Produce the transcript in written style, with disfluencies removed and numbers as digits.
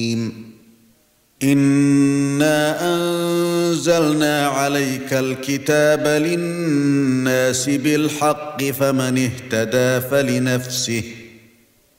إِنَّا أَنزَلْنَا عَلَيْكَ الْكِتَابَ لِلنَّاسِ بِالْحَقِّ فَمَنِ اهْتَدَى فَلِنَفْسِهِ